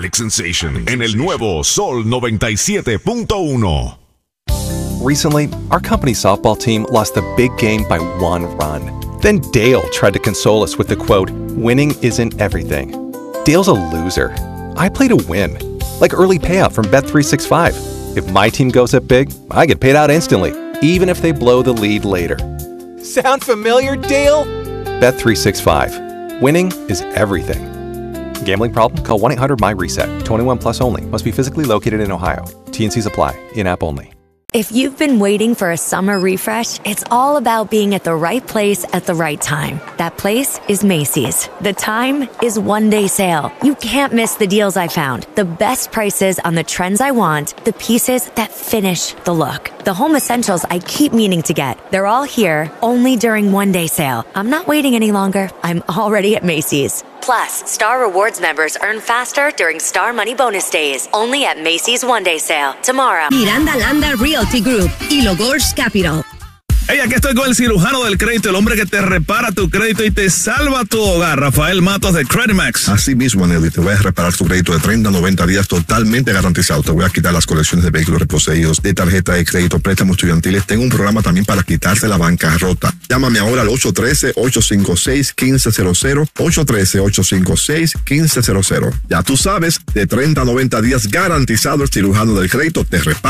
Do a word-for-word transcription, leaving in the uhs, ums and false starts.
Traffic Sensation en el nuevo Sol noventa y siete punto uno. Recently, our company's softball team lost the big game by one run. Then Dale tried to console us with the quote, "Winning isn't everything." Dale's a loser. I play to win. Like early payout from Bet three sixty-five. If my team goes up big, I get paid out instantly, even if they blow the lead later. Sound familiar, Dale? Bet three sixty-five. Winning is everything. Gambling problem? Call one eight hundred M Y reset. twenty-one plus only. Must be physically located in Ohio. T and Cs apply. In-app only. If you've been waiting for a summer refresh, it's all about being at the right place at the right time. That place is Macy's. The time is one day sale. You can't miss the deals I found, the best prices on the trends I want, the pieces that finish the look, the home essentials I keep meaning to get. They're all here only during one day sale. I'm not waiting any longer. I'm already at Macy's. Plus, Star Rewards members earn faster during Star Money Bonus Days. Only at Macy's One Day Sale. Tomorrow. Miranda Landa Realty Group y Logos Capital. Hey, aquí estoy con el cirujano del crédito, el hombre que te repara tu crédito y te salva tu hogar, Rafael Matos de CreditMax. Así mismo, Nelly, te voy a reparar tu crédito de treinta a noventa días totalmente garantizado. Te voy a quitar las colecciones de vehículos reposeídos, de tarjeta de crédito, préstamos estudiantiles. Tengo un programa también para quitarte la bancarrota. Llámame ahora al ocho uno tres, ocho cinco seis, uno cinco cero cero, ocho uno tres, ocho cinco seis, uno cinco cero cero. Ya tú sabes, de treinta a noventa días garantizado, el cirujano del crédito te repara